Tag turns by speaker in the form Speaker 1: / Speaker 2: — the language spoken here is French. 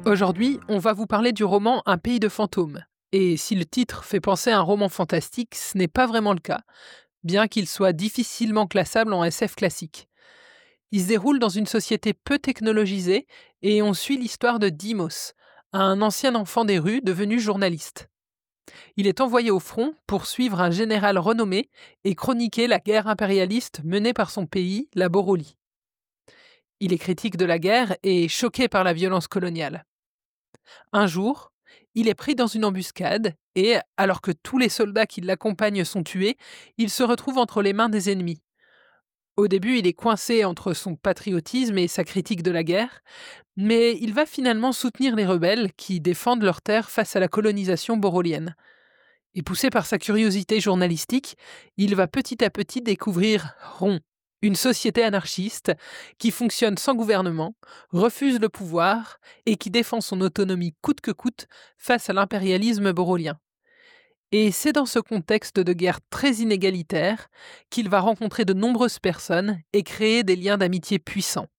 Speaker 1: Aujourd'hui, on va vous parler du roman Un pays de fantômes. Et si le titre fait penser à un roman fantastique, ce n'est pas vraiment le cas, bien qu'il soit difficilement classable en SF classique. Il se déroule dans une société peu technologisée et on suit l'histoire de Dimos, un ancien enfant des rues devenu journaliste. Il est envoyé au front pour suivre un général renommé et chroniquer la guerre impérialiste menée par son pays, la Borolie. Il est critique de la guerre et choqué par la violence coloniale. Un jour, il est pris dans une embuscade et, alors que tous les soldats qui l'accompagnent sont tués, il se retrouve entre les mains des ennemis. Au début, il est coincé entre son patriotisme et sa critique de la guerre, mais il va finalement soutenir les rebelles qui défendent leur terre face à la colonisation borolienne. Et poussé par sa curiosité journalistique, il va petit à petit découvrir Ron, une société anarchiste qui fonctionne sans gouvernement, refuse le pouvoir et qui défend son autonomie coûte que coûte face à l'impérialisme borolien. Et c'est dans ce contexte de guerre très inégalitaire qu'il va rencontrer de nombreuses personnes et créer des liens d'amitié puissants.